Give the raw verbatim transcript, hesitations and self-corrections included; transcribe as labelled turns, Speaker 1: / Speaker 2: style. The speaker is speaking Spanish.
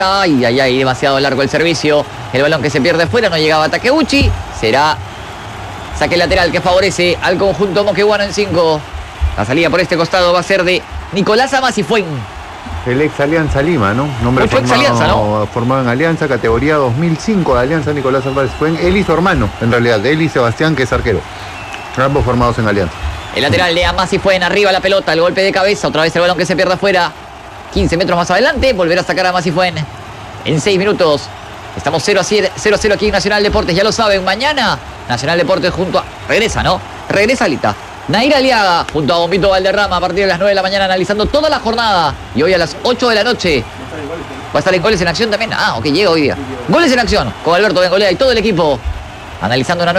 Speaker 1: Ay, ay, ay, demasiado largo el servicio. El balón que se pierde fuera, no llegaba a Takeuchi. Será saque lateral que favorece al conjunto moqueguano en cinco. La salida por este costado va a ser de Nicolás Amasifuen.
Speaker 2: El ex Alianza Lima, ¿no? Nombre
Speaker 1: Mucho
Speaker 2: formado,
Speaker 1: ex Alianza, ¿no?
Speaker 2: formado en Alianza, categoría dos mil cinco de Alianza, Nicolás Amasifuen. Él y su hermano, en realidad, él y Sebastián, que es arquero. Ambos formados en Alianza.
Speaker 1: El lateral de Amasifuen, arriba la pelota, el golpe de cabeza, otra vez el balón que se pierde afuera. quince metros más adelante, volverá a sacar a Amasifuen en seis minutos. Estamos cero a cero aquí en Nacional Deportes, ya lo saben, mañana Nacional Deportes junto a... Regresa, ¿no? Regresa Alita. Nair Aliaga junto a Bombito Valderrama a partir de las nueve de la mañana analizando toda la jornada. Y hoy a las ocho de la noche va a estar en Goles en Acción también. Ah, ok, llega hoy día. Goles en Acción con Alberto Bengolea y todo el equipo analizando una nueva